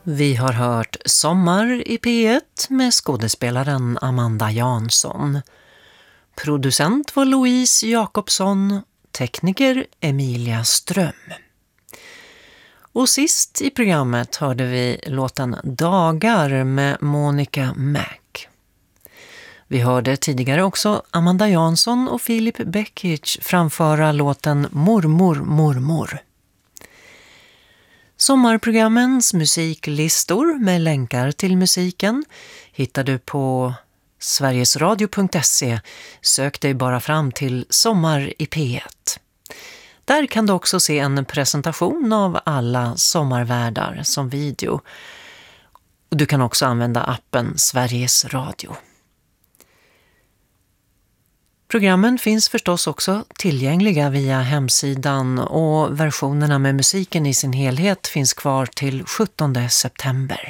Vi har hört Sommar i P1 med skådespelaren Amanda Jansson. Producent var Louise Jakobsson, tekniker Emilia Ström. Och sist i programmet hörde vi låten Dagar med Monica Mac. Vi hörde tidigare också Amanda Jansson och Filip Bekic framföra låten Mormor, mormor. Sommarprogrammens musiklistor med länkar till musiken hittar du på sverigesradio.se. Sök dig bara fram till Sommar i P1. Där kan du också se en presentation av alla sommarvärdar som video. Du kan också använda appen Sveriges Radio. Programmen finns förstås också tillgängliga via hemsidan och versionerna med musiken i sin helhet finns kvar till 17 september.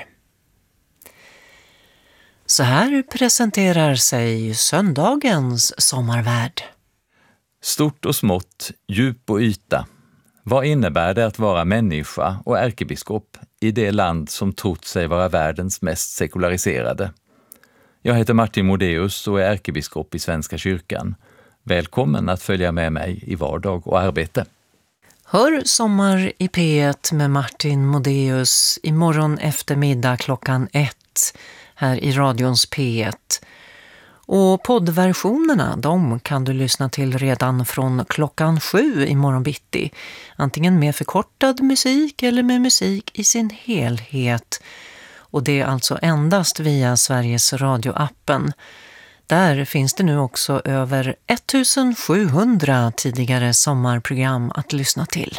Så här presenterar sig söndagens sommarvärd. Stort och smått, djup och yta. Vad innebär det att vara människa och ärkebiskop i det land som trott sig vara världens mest sekulariserade? Jag heter Martin Modéus och är ärkebiskop i Svenska kyrkan. Välkommen att följa med mig i vardag och arbete. Hör Sommar i P1 med Martin Modéus imorgon eftermiddag klockan 1 här i radions P1. Och poddversionerna, de kan du lyssna till redan från klockan 7 imorgon bitti. Antingen med förkortad musik eller med musik i sin helhet. Och det är alltså endast via Sveriges Radio-appen. Där finns det nu också över 1700 tidigare sommarprogram att lyssna till.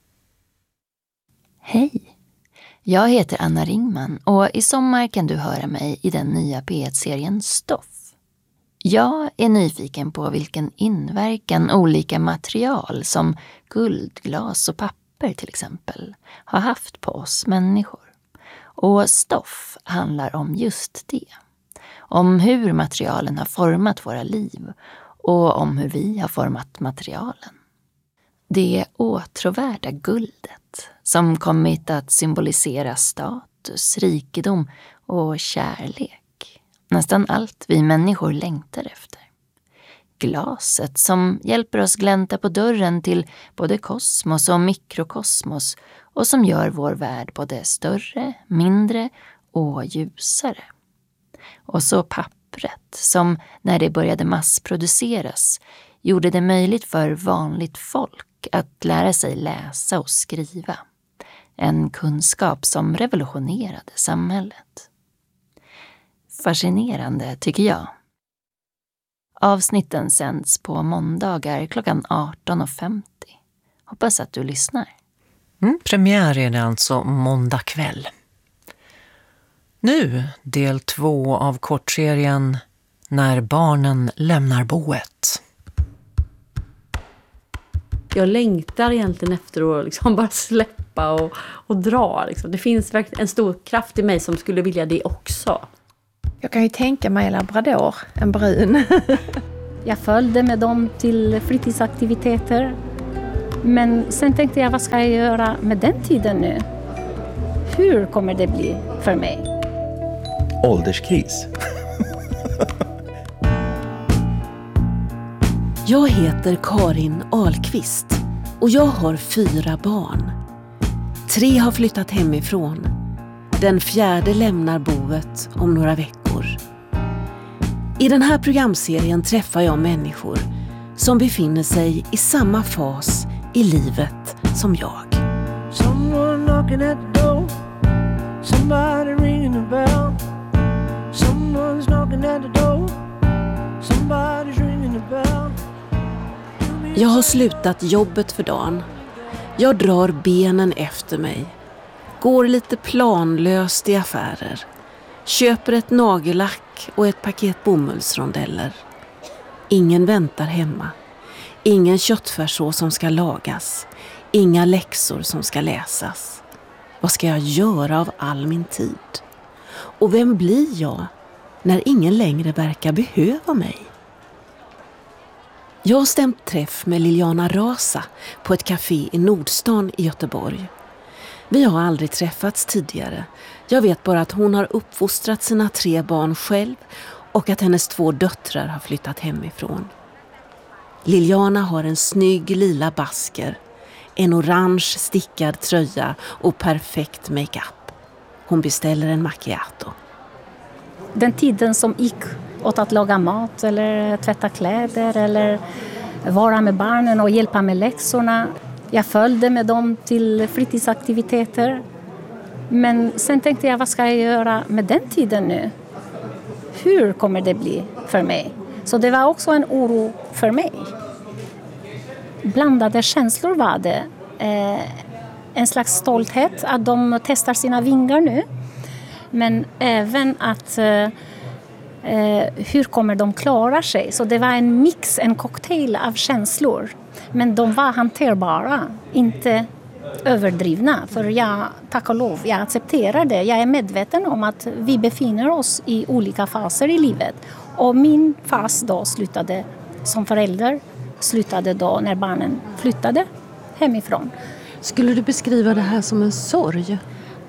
Hej! Jag heter Anna Ringman och i sommar kan du höra mig i den nya P1-serien Stoff. Jag är nyfiken på vilken inverkan olika material som guld, glas och papper till exempel har haft på oss människor. Och stoff handlar om just det. Om hur materialen har format våra liv och om hur vi har format materialen. Det åtråvärda guldet som kommit att symbolisera status, rikedom och kärlek. Nästan allt vi människor längtar efter. Glaset som hjälper oss glänta på dörren till både kosmos och mikrokosmos och som gör vår värld både större, mindre och ljusare. Och så pappret som när det började massproduceras gjorde det möjligt för vanligt folk att lära sig läsa och skriva. En kunskap som revolutionerade samhället. Fascinerande tycker jag. Avsnitten sänds på måndagar klockan 18:50. Hoppas att du lyssnar. Premiär är det alltså måndag kväll. Nu del 2 av kortserien När barnen lämnar boet. Jag längtar egentligen efter att liksom bara släppa och dra. Liksom. Det finns verkligen en stor kraft i mig som skulle vilja det också. Jag kan ju tänka mig en labrador, en brun. Jag följde med dem till fritidsaktiviteter. Men sen tänkte jag, vad ska jag göra med den tiden nu? Hur kommer det bli för mig? Ålderskris. Jag heter Karin Ahlqvist och jag har 4 barn. 3 har flyttat hemifrån. Den 4:e lämnar boet om några veckor. I den här programserien träffar jag människor som befinner sig i samma fas i livet som jag. Someone knocking at the door. Somebody ringing the bell. Someone's knocking at the door. Somebody's ringing the bell. Jag har slutat jobbet för dagen. Jag drar benen efter mig. Går lite planlöst i affärer. Köper ett nagellack och ett paket bomullsrondeller. Ingen väntar hemma. Ingen köttfärssås som ska lagas. Inga läxor som ska läsas. Vad ska jag göra av all min tid? Och vem blir jag när ingen längre verkar behöva mig? Jag har stämt träff med Liliana Rasa på ett café i Nordstan i Göteborg. Vi har aldrig träffats tidigare. Jag vet bara att hon har uppfostrat sina 3 barn själv och att hennes 2 döttrar har flyttat hemifrån. Liliana har en snygg lila basker, en orange stickad tröja och perfekt makeup. Hon beställer en macchiato. Den tiden som gick åt att laga mat eller tvätta kläder eller vara med barnen och hjälpa med läxorna. Jag följde med dem till fritidsaktiviteter. Men sen tänkte jag, vad ska jag göra med den tiden nu? Hur kommer det bli för mig? Så det var också en oro för mig. Blandade känslor var det. En slags stolthet att de testar sina vingar nu. Men även att hur kommer de klara sig? Så det var en mix, en cocktail av känslor. Men de var hanterbara, inte överdrivna. För jag, tack och lov, jag accepterar det. Jag är medveten om att vi befinner oss i olika faser i livet. Och min fas då slutade som förälder, slutade då när barnen flyttade hemifrån. Skulle du beskriva det här som en sorg?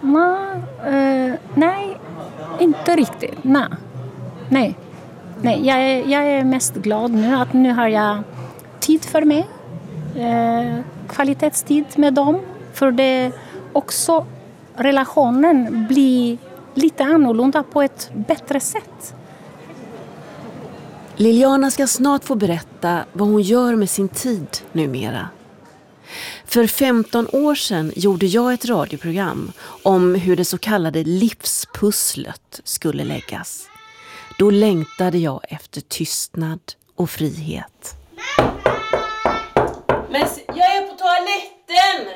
Nej, inte riktigt. Nej. Jag är mest glad nu att nu har jag tid för mig. Kvalitetstid med dem. För det också relationen blir lite annorlunda på ett bättre sätt. Liliana ska snart få berätta vad hon gör med sin tid numera. För 15 år sedan gjorde jag ett radioprogram om hur det så kallade livspusslet skulle läggas. Då längtade jag efter tystnad och frihet. Men jag är på toaletten!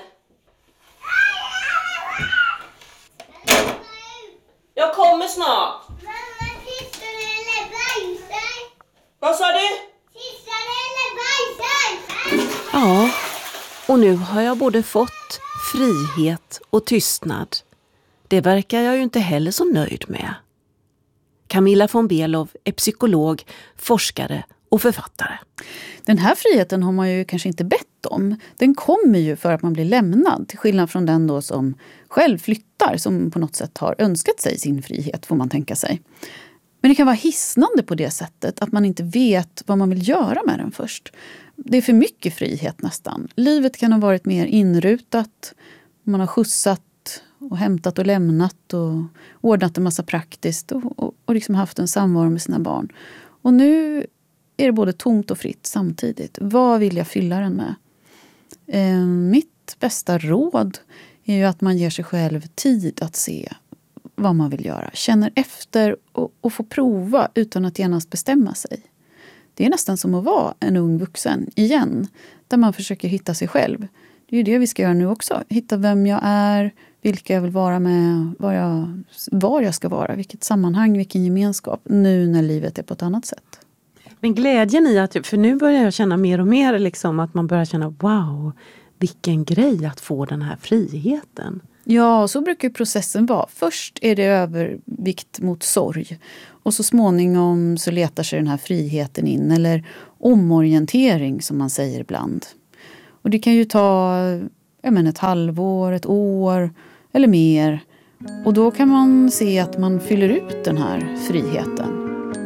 Jag kommer snart! Mamma, tissar eller bajsar? Vad sa du? Tissar eller bajsar? Ja, och nu har jag både fått frihet och tystnad. Det verkar jag ju inte heller så nöjd med. Camilla von Below är psykolog, forskare och författare. Den här friheten har man ju kanske inte bett om. Den kommer ju för att man blir lämnad. Till skillnad från den då som själv flyttar, som på något sätt har önskat sig sin frihet, får man tänka sig. Men det kan vara hisnande på det sättet att man inte vet vad man vill göra med den först. Det är för mycket frihet nästan. Livet kan ha varit mer inrutat. Man har skjutsat och hämtat och lämnat och ordnat en massa praktiskt och liksom haft en samvaro med sina barn. Och nu är det både tomt och fritt samtidigt. Vad vill jag fylla den med? Mitt bästa råd är ju att man ger sig själv tid att se vad man vill göra. Känner efter och får prova utan att genast bestämma sig. Det är nästan som att vara en ung vuxen igen. Där man försöker hitta sig själv. Det är ju det vi ska göra nu också. Hitta vem jag är, vilka jag vill vara med, var jag ska vara, vilket sammanhang, vilken gemenskap. Nu när livet är på ett annat sätt. Men glädjen i att, för nu börjar jag känna mer och mer liksom att man börjar känna wow, vilken grej att få den här friheten. Ja, så brukar processen vara. Först är det övervikt mot sorg. Och så småningom så letar sig den här friheten in. Eller omorientering som man säger ibland. Och det kan ju ta ett halvår, ett år eller mer. Och då kan man se att man fyller ut den här friheten.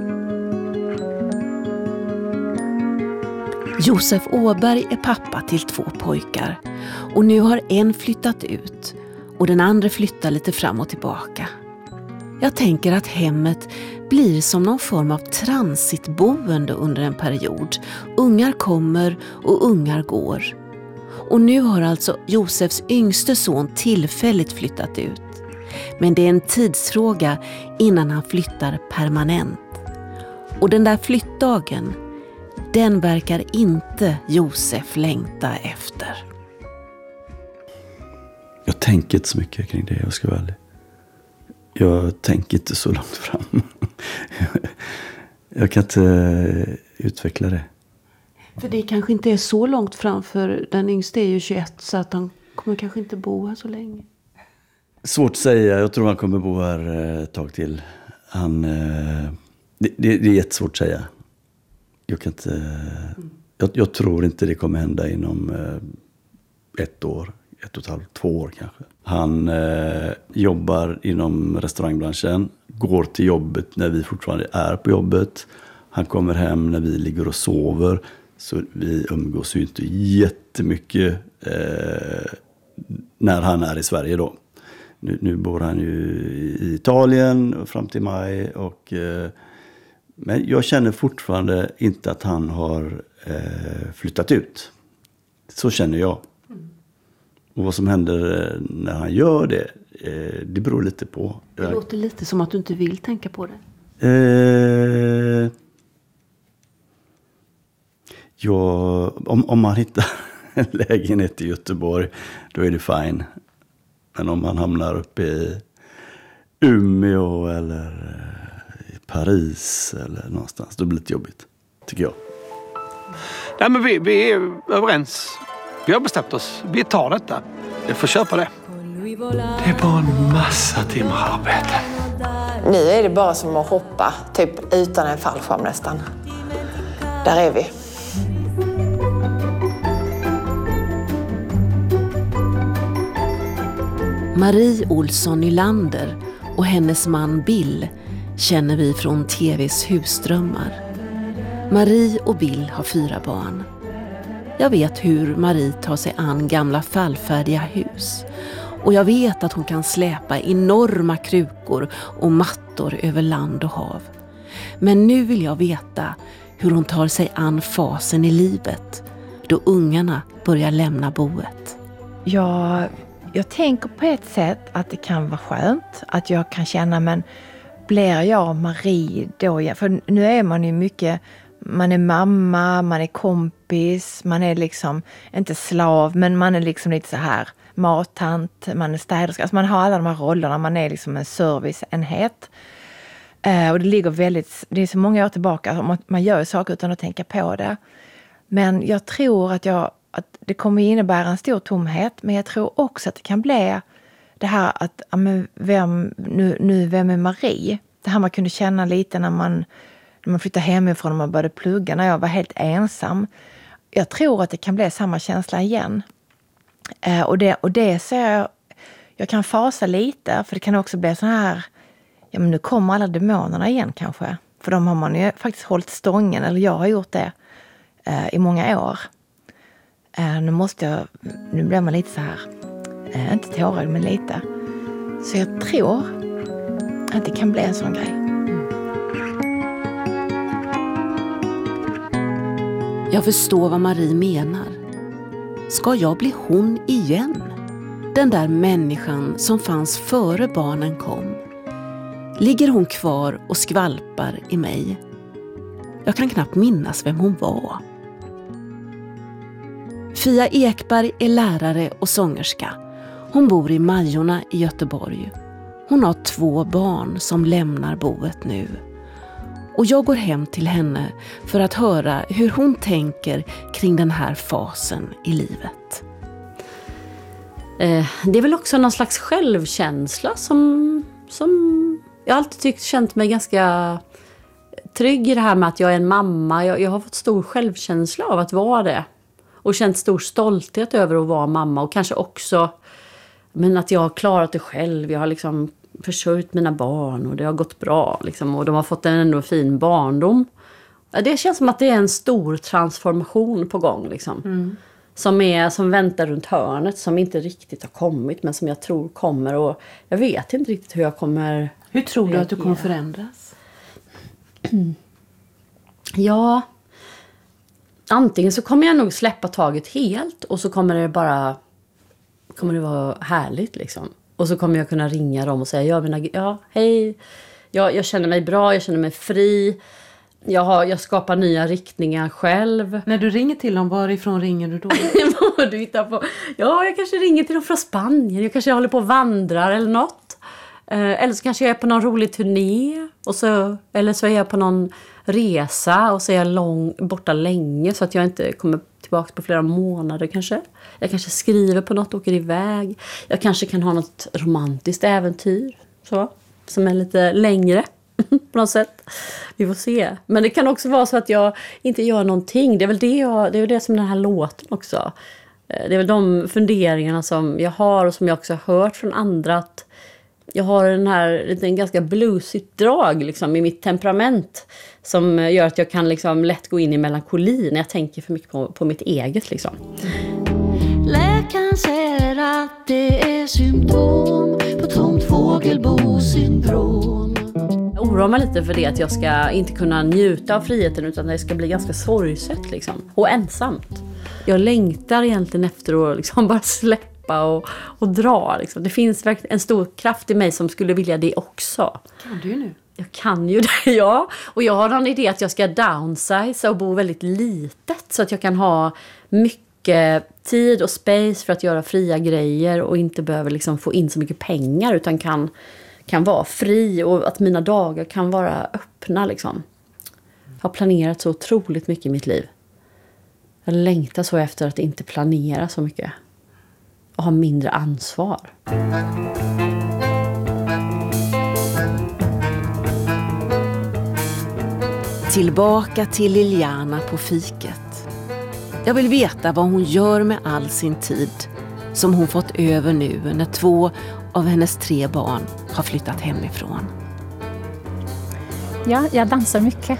Josef Åberg är pappa till 2 pojkar. Och nu har en flyttat ut. Och den andra flyttar lite fram och tillbaka. Jag tänker att hemmet blir som någon form av transitboende under en period. Ungar kommer och ungar går. Och nu har alltså Josefs yngste son tillfälligt flyttat ut. Men det är en tidsfråga innan han flyttar permanent. Och den där flyttdagen, den verkar inte Josef längta efter. Jag tänker inte så mycket kring det, jag ska vara ärlig. Jag tänker inte så långt fram. Jag kan inte utveckla det. För det kanske inte är så långt fram, för den yngste är ju 21 så att han kommer kanske inte bo här så länge. Svårt att säga, jag tror han kommer bo här ett tag till. Det är jättesvårt att säga. Jag kan inte... Jag tror inte det kommer hända inom 1 år. 1,5, 2 år kanske. Han jobbar inom restaurangbranschen, går till jobbet när vi fortfarande är på jobbet. Han kommer hem när vi ligger och sover, så vi umgås ju inte jättemycket när han är i Sverige då. Nu bor han ju i Italien fram till maj. Men jag känner fortfarande inte att han har flyttat ut. Så känner jag. Och vad som händer när han gör det, det beror lite på. Det låter lite som att du inte vill tänka på det. Om man hittar en lägenhet i Göteborg, då är det fine. Men om man hamnar uppe i Umeå eller i Paris eller någonstans, då blir det lite jobbigt, tycker jag. Nej, men vi är överens. Vi har bestämt oss. Vi tar detta. Vi får köpa det. Det är bara en massa timmar arbete. Nu är det bara som att hoppa, typ utan en fallskärm nästan. Där är vi. Marie Olsson Nylander och hennes man Bill känner vi från TV:s Husdrömmar. Marie och Bill har 4 barn. Jag vet hur Marie tar sig an gamla fallfärdiga hus. Och jag vet att hon kan släpa enorma krukor och mattor över land och hav. Men nu vill jag veta hur hon tar sig an fasen i livet då ungarna börjar lämna boet. Jag tänker på ett sätt att det kan vara skönt. Att jag kan känna, men blir jag Marie då? För nu är man ju mycket, man är mamma, man är kompis, man är liksom inte slav, men man är liksom lite så här mattant, man är städerska. Alltså man har alla de här rollerna, man är liksom en serviceenhet. Och det är så många år tillbaka, man gör saker utan att tänka på det. Men jag tror att det kommer innebära en stor tomhet, men jag tror också att det kan bli det här att vem är Marie? Det här man kunde känna lite när man flyttade hemifrån och man började plugga, när jag var helt ensam. Jag tror att det kan bli samma känsla igen. Och det så jag kan fasa lite, för det kan också bli så här, men nu kommer alla demonerna igen kanske. För de har man ju faktiskt hållit stången, eller jag har gjort det i många år. Nu blir man lite så här, inte tårögd men lite. Så jag tror att det kan bli en sån grej. Jag förstår vad Marie menar. Ska jag bli hon igen? Den där människan som fanns före barnen kom. Ligger hon kvar och skvalpar i mig? Jag kan knappt minnas vem hon var. Fia Ekberg är lärare och sångerska. Hon bor i Majorna i Göteborg. Hon har 2 barn som lämnar boet nu. Och jag går hem till henne för att höra hur hon tänker kring den här fasen i livet. Det är väl också någon slags självkänsla som jag alltid känt mig ganska trygg i det här med att jag är en mamma. Jag har fått stor självkänsla av att vara det. Och känt stor stolthet över att vara mamma. Och kanske också att jag har klarat det själv. Jag har liksom försörjt mina barn och det har gått bra. Liksom, och de har fått en ändå fin barndom. Det känns som att det är en stor transformation på gång. Liksom. Som väntar runt hörnet. Som inte riktigt har kommit, men som jag tror kommer. Och jag vet inte riktigt hur jag kommer... Hur tror du att du kommer förändras? Ja... Antingen så kommer jag nog släppa taget helt och så kommer det vara härligt liksom. Och så kommer jag kunna ringa dem och säga hej, jag känner mig bra, jag känner mig fri. Jag skapar nya riktningar själv. När du ringer till dem, varifrån ringer du då? Du hittar på. Ja, jag kanske ringer till dem från Spanien. Jag kanske håller på och vandrar eller något. Eller så kanske jag är på någon rolig turné. Eller så är jag på någon resa och så är jag borta länge så att jag inte kommer tillbaka på flera månader kanske. Jag kanske skriver på något och åker iväg. Jag kanske kan ha något romantiskt äventyr som är lite längre på något sätt. Vi får se. Men det kan också vara så att jag inte gör någonting. Det är väl det som den här låten också Det är väl de funderingarna som jag har och som jag också har hört från andra, att jag har en ganska bluesigt drag liksom, i mitt temperament som gör att jag kan liksom lätt gå in i melankoli när jag tänker för mycket på mitt eget. Liksom. Läkaren säger att det är symptom på tomt fågelbo-syndrom. Jag oroar mig lite för det, att jag ska inte kunna njuta av friheten utan det ska bli ganska sorgset liksom, och ensamt. Jag längtar egentligen efter att liksom bara släppa och dra. Liksom. Det finns verkligen en stor kraft i mig som skulle vilja det också. Kan du nu? Jag kan ju det, ja. Och jag har en idé att jag ska downsize och bo väldigt litet så att jag kan ha mycket tid och space för att göra fria grejer och inte behöver liksom få in så mycket pengar utan kan vara fri och att mina dagar kan vara öppna. Liksom. Jag har planerat så otroligt mycket i mitt liv. Jag längtar så efter att inte planera så mycket. Och ha mindre ansvar. Tillbaka till Liliana på fiket. Jag vill veta vad hon gör med all sin tid som hon fått över nu när 2 av hennes 3 barn har flyttat hemifrån. Ja, jag dansar mycket.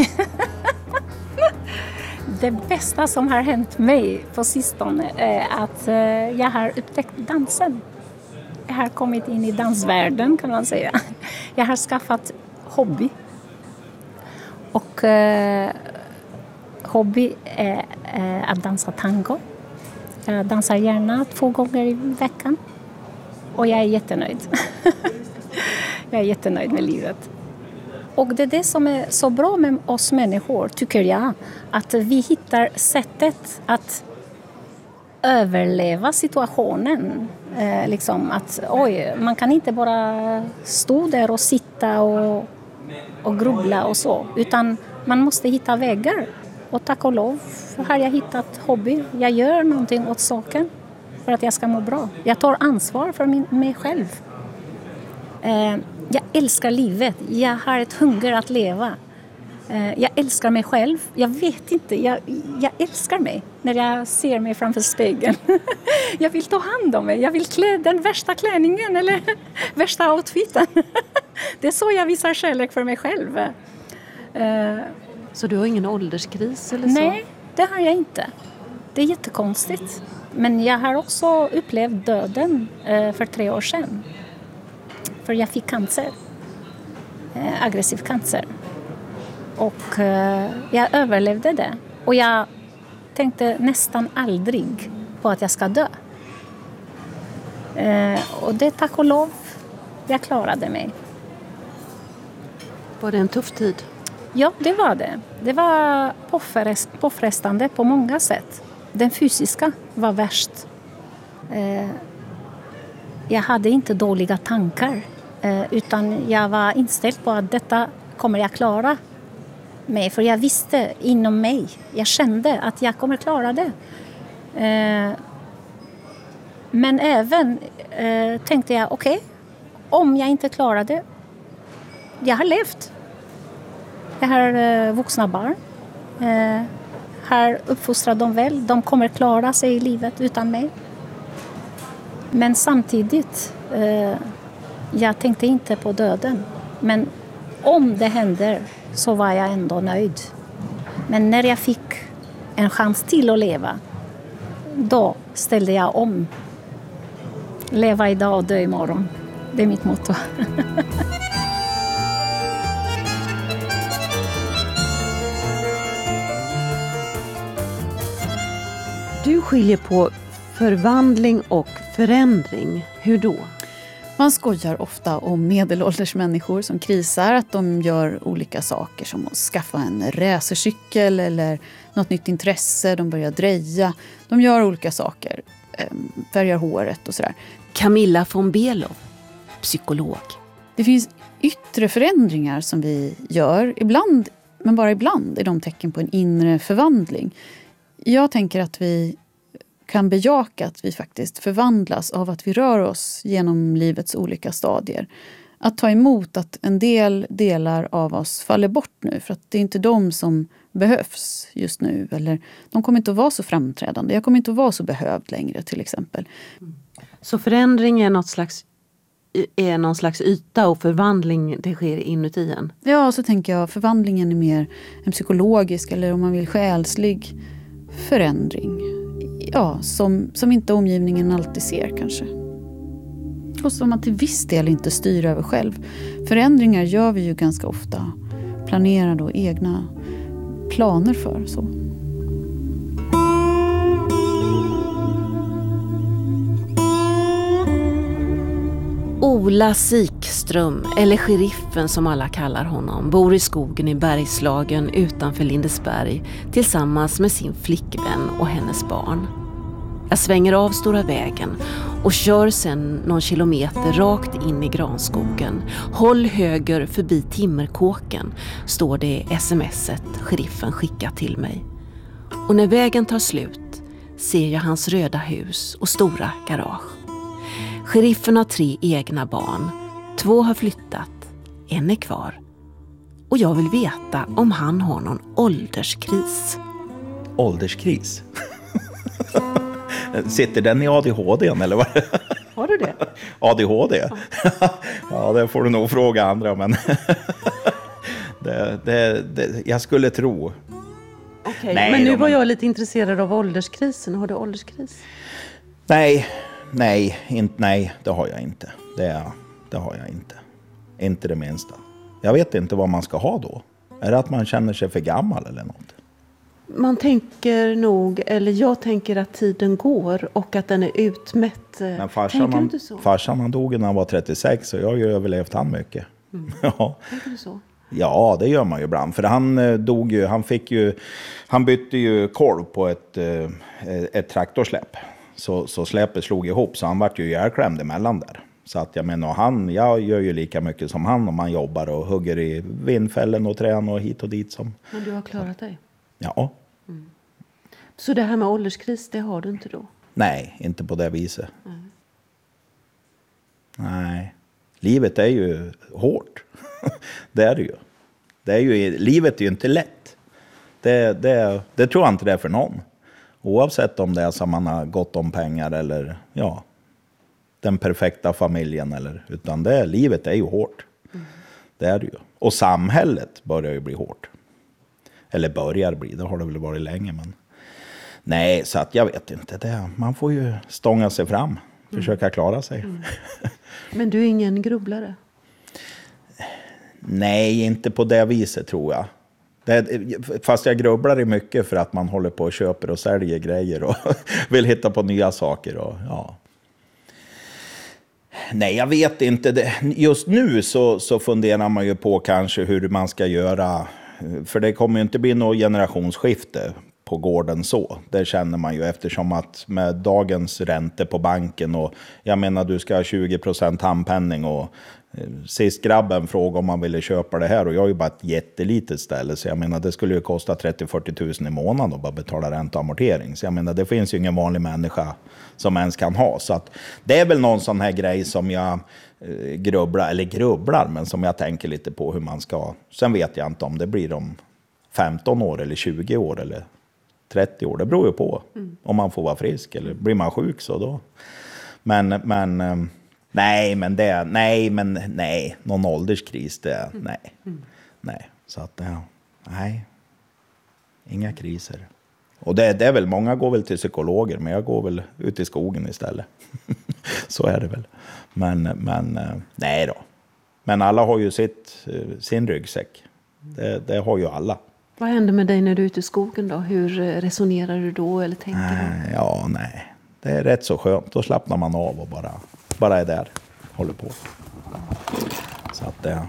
Det bästa som har hänt mig på sistone är att jag har upptäckt dansen. Jag har kommit in i dansvärlden kan man säga. Jag har skaffat hobby. Och hobby är att dansa tango. Jag dansar gärna 2 gånger i veckan. Och jag är jättenöjd. Jag är jättenöjd med livet. Och det är det som är så bra med oss människor, tycker jag. Att vi hittar sättet att överleva situationen. Liksom att man kan inte bara stå där och sitta och grubbla och så. Utan man måste hitta vägar. Och tack och lov har jag hittat hobby. Jag gör någonting åt saken för att jag ska må bra. Jag tar ansvar för mig själv. Jag älskar livet. Jag har ett hunger att leva. Jag älskar mig själv. Jag vet inte. Jag älskar mig när jag ser mig framför spegeln. Jag vill ta hand om mig. Jag vill klä den värsta klänningen eller värsta outfiten. Det är så jag visar kärlek för mig själv. Så du har ingen ålderskris eller så? Nej, det har jag inte. Det är jättekonstigt. Men jag har också upplevt döden för 3 år sedan. För jag fick cancer. Aggressiv cancer. Och jag överlevde det. Och jag tänkte nästan aldrig på att jag ska dö. Och det tack och lov, jag klarade mig. Var det en tuff tid? Ja, det var det. Det var påfrestande på många sätt. Den fysiska var värst. Jag hade inte dåliga tankar. Utan jag var inställd på att detta kommer jag klara mig. För jag visste inom mig. Jag kände att jag kommer klara det. Men även tänkte jag, okej, om jag inte klarar det. Jag har levt. Jag har vuxna barn. Har uppfostrat dem väl. De kommer klara sig i livet utan mig. Men samtidigt, jag tänkte inte på döden. Men om det händer så var jag ändå nöjd. Men när jag fick en chans till att leva, då ställde jag om. Leva idag och dö imorgon. Det är mitt motto. Du skiljer på förvandling och förändring. Hur då? Man skojar ofta om medelålders människor som krisar, att de gör olika saker som att skaffa en racercykel eller något nytt intresse, de börjar dreja. De gör olika saker, färgar håret och sådär. Camilla von Below, psykolog. Det finns yttre förändringar som vi gör. Ibland, men bara ibland, är de tecken på en inre förvandling. Jag tänker att vi kan bejaka att vi faktiskt förvandlas av att vi rör oss genom livets olika stadier. att ta emot att en del delar av oss faller bort nu. För att det är inte de som behövs just nu. Eller de kommer inte att vara så framträdande. Jag kommer inte att vara så behövd längre till exempel. Så förändring är någon slags yta och förvandling det sker inuti en? Ja, så tänker jag förvandlingen är mer en psykologisk eller om man vill själslig förändring. Ja, som inte omgivningen alltid ser kanske. Och som man till viss del inte styr över själv. Förändringar gör vi ju ganska ofta. Planerar då egna planer för så. Ola Sikström, eller sheriffen som alla kallar honom, bor i skogen i Bergslagen utanför Lindesberg tillsammans med sin flickvän och hennes barn. Jag svänger av stora vägen och kör sedan någon kilometer rakt in i granskogen. Håll höger förbi timmerkåken, står det i smset sheriffen skickat till mig. Och när vägen tar slut ser jag hans röda hus och stora garage. Sheriffen har 3 egna barn. 2 har flyttat. 1 är kvar. Och jag vill veta om han har någon ålderskris. Ålderskris? Sitter den i ADHD eller vad? Har du det? ADHD? Ja, det får du nog fråga andra. Men jag skulle tro. Okej, men nu var jag lite intresserad av ålderskrisen. Har du ålderskris? Nej, det har jag inte. Det har jag inte. Inte det minsta. Jag vet inte vad man ska ha då. Är det att man känner sig för gammal eller något? Man tänker nog, eller jag tänker att tiden går och att den är utmätt. Men tänker du inte så? Farsan han dog när han var 36 och jag har ju överlevt han mycket. Ja. Tänker du så? Ja, det gör man ju ibland. För han dog ju, han bytte ju kolv på ett traktorsläpp. Så släpet slog ihop så han vart ju ihjälklämd emellan där. Så att jag menar, jag gör ju lika mycket som han om man jobbar och hugger i vindfällen och trän och hit och dit. Men du har klarat dig? Ja. Mm. Så det här med ålderskris, det har du inte då? Nej, inte på det viset. Nej. Livet är ju hårt. Det är det ju. Livet är ju inte lätt. Det tror jag inte det är för någon. Oavsett om det är som man har gått om pengar eller den perfekta familjen. Utan livet är ju hårt. Det är det ju. Och samhället börjar ju bli hårt. Eller börjar bli, det har det väl varit länge. Men nej, så att jag vet inte. Man får ju stånga sig fram. Försöka klara sig. Men du är ingen grubblare? Nej, inte på det viset tror jag. Fast jag grubblar i mycket för att man håller på och köper och säljer grejer och vill hitta på nya saker. Och, ja. Nej, jag vet inte. Just nu så funderar man ju på kanske hur man ska göra. För det kommer ju inte bli något generationsskifte på gården så. Det känner man ju eftersom att med dagens räntor på banken och jag menar du ska ha 20% handpenning och sist grabben frågade om man ville köpa det här och jag är ju bara ett jättelitet ställe så jag menar det skulle ju kosta 30-40 tusen i månaden och bara betala ränta och amortering. Så jag menar det finns ju ingen vanlig människa som ens kan ha. Så att det är väl någon sån här grej som jag grubblar men som jag tänker lite på hur man ska. Sen vet jag inte om det blir om 15 år eller 20 år eller 30 år. Det beror ju på om man får vara frisk eller blir man sjuk så då. Men nej, någon ålderskris nej. Så att nej. Inga kriser. Och det är väl många går väl till psykologer men jag går väl ut i skogen istället. Så är det väl. Men nej då. Men alla har ju sin ryggsäck. Det har ju alla. Vad händer med dig när du är ute i skogen då? Hur resonerar du då eller tänker du? Ja, nej. Det är rätt så skönt. Då slappnar man av och bara är där. Håller på. Så att det...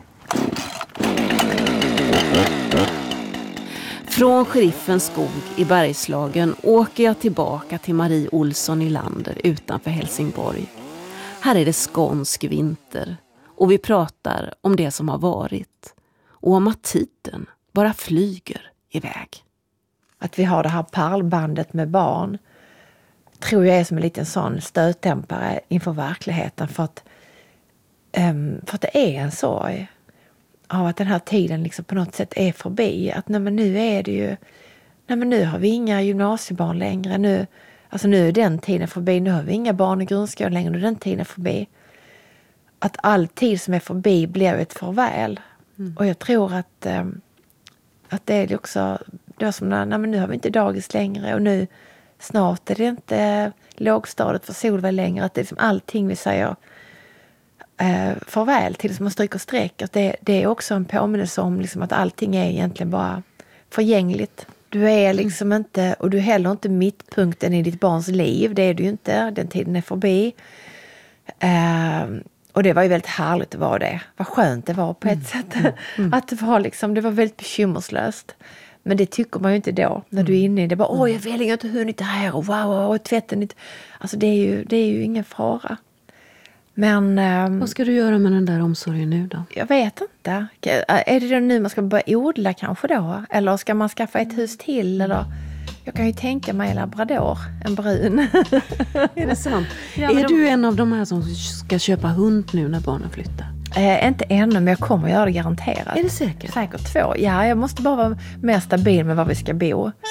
Från sheriffens skog i Bergslagen åker jag tillbaka till Marie Olsson i Lander utanför Helsingborg. Här är det skånsk vinter och vi pratar om det som har varit och om att tiden bara flyger iväg. Att vi har det här pärlbandet med barn tror jag är som en liten sån stötdämpare inför verkligheten. För att För att det är en sorg av att den här tiden liksom på något sätt är förbi. Att nu är det ju... nu har vi inga gymnasiebarn längre. Nu är den tiden förbi. Nu har vi inga barn i grundskolan längre. Nu är den tiden förbi. Att all tid som är förbi blir ett farväl. Och jag tror att det är också... Det är som nu har vi inte dagis längre. Och nu snart är det inte lågstadiet för Solveig längre. Att det är liksom allting vi säger farväl till som man stryker streck. Att det är också en påminnelse om liksom att allting är egentligen bara förgängligt. Du är liksom inte, och du är heller inte mittpunkten i ditt barns liv. Det är du ju inte. Den tiden är förbi. Och det var ju väldigt härligt att vara det. Vad skönt det var på ett sätt. Att det var liksom, det var väldigt bekymmerslöst. Men det tycker man ju inte då. När du är inne i det. Bara, jag vill inte hunnit det här. Och wow, tvätten. Alltså det är ju ingen fara. Men... vad ska du göra med den där omsorgen nu då? Jag vet inte. Är det nu man ska börja odla kanske då? Eller ska man skaffa ett hus till? Eller... Jag kan ju tänka mig en labrador, en brun. Är det sant? Är du en av de här som ska köpa hund nu när barnen flyttar? Inte ännu, men jag kommer göra det garanterat. Är det säkert? Säkert 2. Ja, jag måste bara vara mer stabil med var vi ska bo.